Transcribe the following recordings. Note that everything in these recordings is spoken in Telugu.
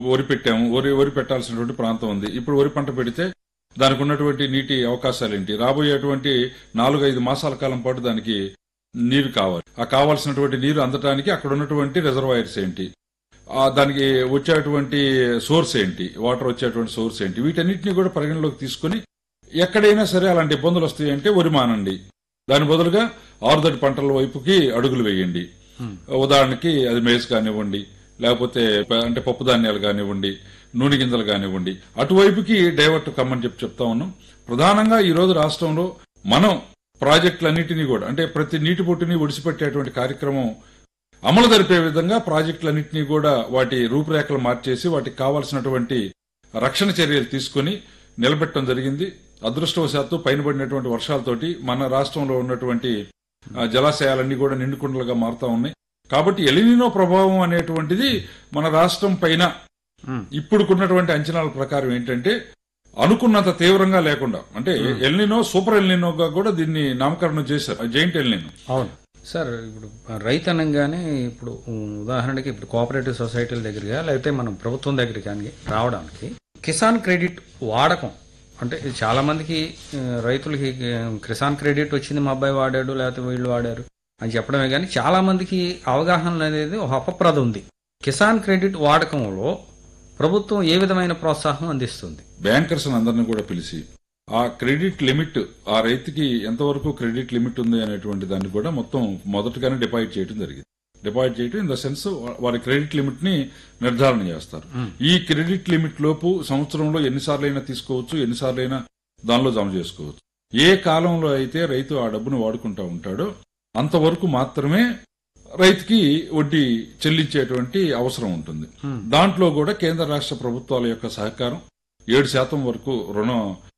వరి పెట్టాము, వరి పెట్టాల్సినటువంటి ప్రాంతం ఉంది. ఇప్పుడు వరి పంట పెడితే దానికి ఉన్నటువంటి నీటి అవకాశాలేంటి, రాబోయేటువంటి 4-5 మాసాల కాలం పాటు దానికి నీరు కావాలి. ఆ కావాల్సినటువంటి నీరు అందటానికి అక్కడ ఉన్నటువంటి రిజర్వాయర్స్ ఏంటి, దానికి వచ్చేటువంటి సోర్స్ ఏంటి, వాటర్ వచ్చేటువంటి సోర్స్ ఏంటి, వీటన్నిటిని కూడా పరిగణలోకి తీసుకుని ఎక్కడైనా సరే అలాంటి ఇబ్బందులు వస్తాయంటే వరి మానండి, దాని బదులుగా ఆరుదడి పంటల వైపుకి అడుగులు వేయండి. ఉదాహరణకి అది మేజ్ కానివ్వండి, లేకపోతే అంటే పప్పు ధాన్యాలు కానివ్వండి, నూనె గింజలు కానివ్వండి, అటువైపుకి డైవర్ట్ కమ్మని చెప్తా ఉన్నాం. ప్రధానంగా ఈ రోజు రాష్ట్రంలో మనం ప్రాజెక్టులన్నింటినీ కూడా అంటే ప్రతి నీటి బొట్టుని ఒడిసిపెట్టేటువంటి కార్యక్రమం అమలు జరిపే విధంగా ప్రాజెక్టులన్నింటినీ కూడా వాటి రూపురేఖలు మార్చేసి వాటికి కావాల్సినటువంటి రక్షణ చర్యలు తీసుకుని నిలబెట్టడం జరిగింది. అదృష్టవశాత్తు పైన పడినటువంటి వర్షాలతోటి మన రాష్ట్రంలో ఉన్నటువంటి జలాశయాలన్నీ కూడా నిండుకుండలుగా మారుతా ఉన్నాయి. కాబట్టి ఎలినినో ప్రభావం అనేటువంటిది మన రాష్ట్రం పైన ఇప్పుడుకున్నటువంటి అంచనాల ప్రకారం ఏంటంటే అనుకున్నంత తీవ్రంగా లేకుండా, అంటే ఎల్నినో సూపర్ ఎల్నినోగా కూడా దీన్ని నామకరణం చేశారు, జైంట్ ఎల్నినో. అవును సార్. ఇప్పుడు రైతు అనగానే ఇప్పుడు ఉదాహరణకి ఇప్పుడు కోఆపరేటివ్ సొసైటీల దగ్గరగా లేకపోతే మనం ప్రభుత్వం దగ్గర కానీ రావడానికి కిసాన్ క్రెడిట్ వాడకం అంటే చాలా మందికి రైతులకి కిసాన్ క్రెడిట్ వచ్చింది, మా అబ్బాయి వాడాడు లేకపోతే వీళ్ళు వాడారు అని చెప్పడమే కానీ చాలా మందికి అవగాహన అనేది ఒక అపప్రద ఉంది. కిసాన్ క్రెడిట్ వాడకంలో ప్రభుత్వం ఏ విధమైన ప్రోత్సాహం అందిస్తుంది? బ్యాంకర్స్ అందరినీ కూడా పిలిచి ఆ క్రెడిట్ లిమిట్, ఆ రైతుకి ఎంతవరకు క్రెడిట్ లిమిట్ ఉంది అనేటువంటి దాన్ని కూడా మొత్తం మొదటగానే డిపాజిట్ చేయడం జరిగింది. డిపాజిట్ చేయడం ఇన్ ద సెన్స్ వారి క్రెడిట్ లిమిట్ ని నిర్ధారణ చేస్తారు. ఈ క్రెడిట్ లిమిట్ లోపు సంవత్సరంలో ఎన్నిసార్లైనా తీసుకోవచ్చు, ఎన్నిసార్లైనా దానిలో జమ చేసుకోవచ్చు. ఏ కాలంలో అయితే రైతు ఆ డబ్బును వాడుకుంటా ఉంటాడో అంతవరకు మాత్రమే రైతుకి వడ్డీ చెల్లించేటువంటి అవసరం ఉంటుంది. దాంట్లో కూడా కేంద్ర రాష్ట్ర ప్రభుత్వాల యొక్క సహకారం 7% వరకు రుణ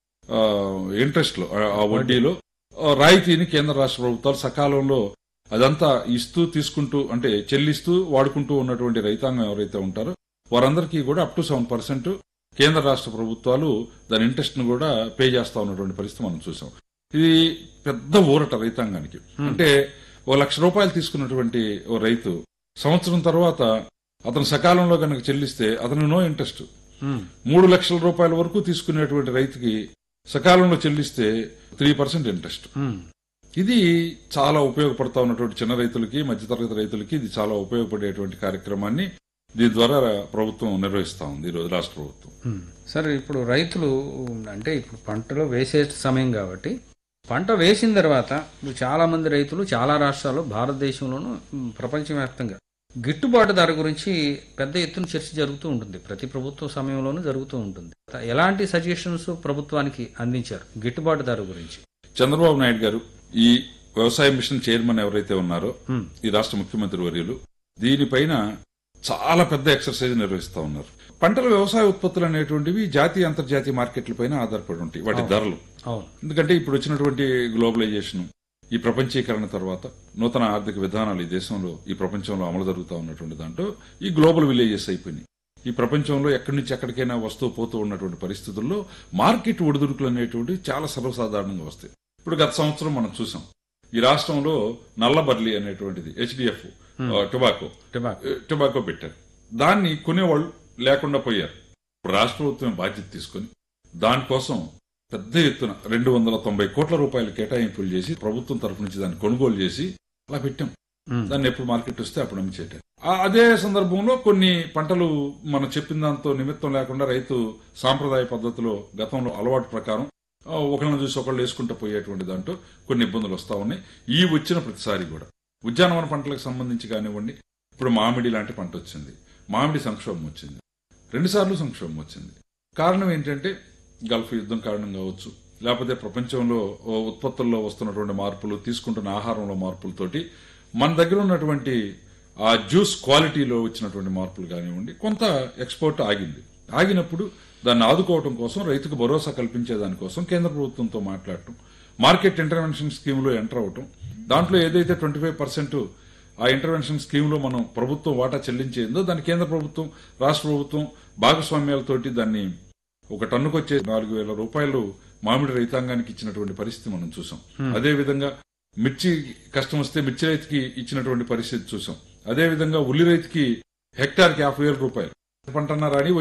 ఇంట్రెస్ట్ లో ఆ వడ్డీలో రాయితీని కేంద్ర రాష్ట్ర ప్రభుత్వాలు సకాలంలో అదంతా ఇస్తూ తీసుకుంటూ అంటే చెల్లిస్తూ వాడుకుంటూ ఉన్నటువంటి రైతాంగం ఎవరైతే ఉంటారో వారందరికీ కూడా అప్ టు 7% కేంద్ర రాష్ట్ర ప్రభుత్వాలు దాని ఇంట్రెస్ట్ ను కూడా పే చేస్తా ఉన్నటువంటి పరిస్థితి మనం చూసాం. ఇది పెద్ద ఊరట రైతాంగానికి. అంటే ₹1,00,000 తీసుకున్నటువంటి ఓ రైతు సంవత్సరం తర్వాత అతను సకాలంలో కనుక చెల్లిస్తే అతను నో ఇంట్రెస్ట్. 3 లక్షల రూపాయల వరకు తీసుకునేటువంటి రైతుకి సకాలంలో చెల్లిస్తే 3% ఇంట్రెస్ట్. ఇది చాలా ఉపయోగపడతా ఉన్నటువంటి చిన్న రైతులకి, మధ్యతరగతి రైతులకి ఇది చాలా ఉపయోగపడేటువంటి కార్యక్రమాన్ని దీని ద్వారా ప్రభుత్వం నిర్వహిస్తా ఉంది ఈరోజు రాష్ట్ర ప్రభుత్వం. సార్ ఇప్పుడు రైతులు అంటే ఇప్పుడు పంటలో వేసే సమయం కాబట్టి పంట వేసిన తర్వాత చాలా మంది రైతులు చాలా రాష్ట్రాల్లో భారతదేశంలోనూ ప్రపంచవ్యాప్తంగా గిట్టుబాటు ధర గురించి పెద్ద ఎత్తున చర్చ జరుగుతూ ఉంటుంది. ప్రతి ప్రభుత్వ సమయంలోనూ జరుగుతూ ఉంటుంది. ఎలాంటి సజెషన్స్ ప్రభుత్వానికి అందించారు గిట్టుబాటు ధర గురించి? చంద్రబాబు నాయుడు గారు ఈ వ్యవసాయ మిషన్ చైర్మన్ ఎవరైతే ఉన్నారో ఈ రాష్ట్ర ముఖ్యమంత్రి వర్యులు దీనిపైన చాలా పెద్ద ఎక్సర్సైజ్ నిర్వహిస్తా ఉన్నారు. పంటల వ్యవసాయ ఉత్పత్తులు అనేటువంటివి జాతీయ అంతర్జాతీయ మార్కెట్లపైన ఆధారపడి ఉంటాయి వాటి ధరలు. ఎందుకంటే ఇప్పుడు వచ్చినటువంటి గ్లోబలైజేషన్, ఈ ప్రపంచీకరణ తర్వాత నూతన ఆర్థిక విధానాలు ఈ దేశంలో ఈ ప్రపంచంలో అమలు జరుగుతూ ఉన్నటువంటి దాంట్లో ఈ గ్లోబల్ విలేజెస్ అయిపోయినాయి. ఈ ప్రపంచంలో ఎక్కడి నుంచి ఎక్కడికైనా వస్తూ పోతూ ఉన్నటువంటి పరిస్థితుల్లో మార్కెట్ ఒడిదుడుకులు అనేటువంటివి చాలా సర్వసాధారణంగా వస్తాయి. ఇప్పుడు గత సంవత్సరం మనం చూసాం ఈ రాష్ట్రంలో నల్లబర్లీ అనేటువంటిది HDF టొబాకో పెట్టారు. దాన్ని కొనేవాళ్ళు లేకుండా పోయారు. ఇప్పుడు రాష్ట్ర ప్రభుత్వం బాధ్యత తీసుకుని దానికోసం పెద్ద ఎత్తున 290 కోట్ల రూపాయలు కేటాయింపులు చేసి ప్రభుత్వం తరఫు నుంచి దాన్ని కొనుగోలు చేసి అలా పెట్టాం. దాన్ని ఎప్పుడు మార్కెట్ వస్తే అప్పుడు అమ్మిచేటారు. అదే సందర్భంలో కొన్ని పంటలు మనం చెప్పిన దాంతో నిమిత్తం లేకుండా రైతు సాంప్రదాయ పద్ధతిలో గతంలో అలవాటు ప్రకారం ఒకళ్ళని చూసి ఒకళ్ళు వేసుకుంటూ పోయేటువంటి దాంట్లో కొన్ని ఇబ్బందులు వస్తా ఉన్నాయి. ఈ వచ్చిన ప్రతిసారి కూడా ఉద్యానవన పంటలకు సంబంధించి కానివ్వండి, ఇప్పుడు మామిడి లాంటి పంట వచ్చింది, మామిడి సంక్షోభం వచ్చింది, 2 సార్లు సంక్షోభం వచ్చింది. కారణం ఏంటంటే గల్ఫ్ యుద్ధం కారణం కావచ్చు, లేకపోతే ప్రపంచంలో ఉత్పత్తుల్లో వస్తున్నటువంటి మార్పులు, తీసుకుంటున్న ఆహారంలో మార్పులతోటి మన దగ్గర ఉన్నటువంటి ఆ జ్యూస్ క్వాలిటీలో వచ్చినటువంటి మార్పులు కానివ్వండి, కొంత ఎక్స్పోర్ట్ ఆగింది. ఆగినప్పుడు దాన్ని ఆదుకోవడం కోసం రైతుకు భరోసా కల్పించే దానికోసం కేంద్ర ప్రభుత్వంతో మాట్లాడటం, మార్కెట్ ఇంటర్వెన్షన్ స్కీమ్ లో ఎంటర్ అవటం, దాంట్లో ఏదైతే 25% ఆ ఇంటర్వెన్షన్ స్కీమ్ లో మనం ప్రభుత్వం వాటా చెల్లించేందో దాన్ని కేంద్ర ప్రభుత్వం రాష్ట్ర ప్రభుత్వం భాగస్వామ్యాలతోటి దాన్ని ఒక టన్నుకొచ్చే 4,000 రూపాయలు మామిడి రైతాంగానికి ఇచ్చినటువంటి పరిస్థితి మనం చూసాం. అదే విధంగా మిర్చి కష్టం వస్తే మిర్చి రైతుకి ఇచ్చినటువంటి పరిస్థితి చూసాం. అదే విధంగా ఉల్లి రైతుకి హెక్టార్కి 50,000 రూపాయలు పంటన్నారా అని